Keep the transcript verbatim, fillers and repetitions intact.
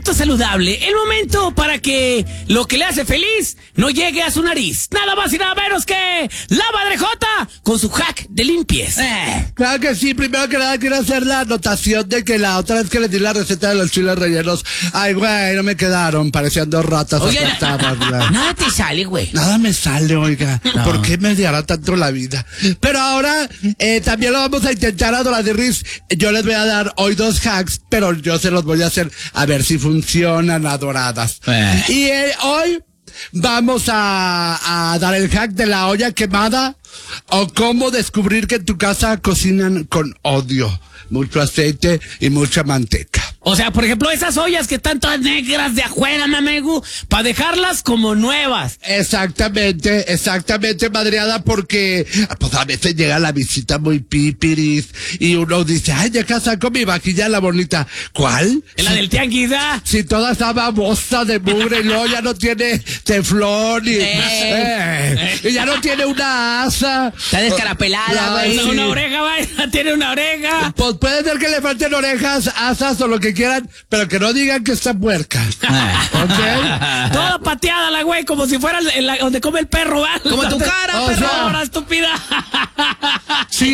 momento saludable, el momento para que lo que le hace feliz no llegue a su nariz. Nada más y nada menos que la Madrejota con su hack de limpieza. Eh. Claro que sí, primero que nada quiero hacer la anotación de que la otra vez que les di la receta de los chiles rellenos, ay, güey, no me quedaron, parecían dos ratas aplastadas, güey. Nada te sale, güey. Nada me sale, oiga. No. ¿Por qué me odiará tanto la vida? Pero ahora eh, también lo vamos a intentar a Dora de Riz. Yo les voy a dar hoy dos hacks, pero yo se los voy a hacer a ver si funcionan, adoradas. Eh. Y eh, hoy vamos a, a dar el hack de la olla quemada o cómo descubrir que en tu casa cocinan con odio, mucho aceite y mucha manteca. O sea, por ejemplo, esas ollas que están todas negras de afuera, mamegu, para dejarlas como nuevas. Exactamente, exactamente, madreada, porque pues a veces llega la visita muy pipiris y uno dice, ay, ya saco mi vajilla la bonita. ¿Cuál? La del tianguis, ¿ah? Si toda está babosa de mugre y luego ya no tiene teflón y, Eh. eh, y ya no tiene una asa. Está descarapelada, Ay, güey. Una, sí. una oreja, vaya, tiene una oreja. Pues puede ser que le falten orejas, asas o lo que quieran, pero que no digan que está puerca. ¿Ok? Toda pateada la güey, como si fuera el- el- donde come el perro, ¿va? Como tu cara, O perro. sea, Ahora, estúpida. Sí.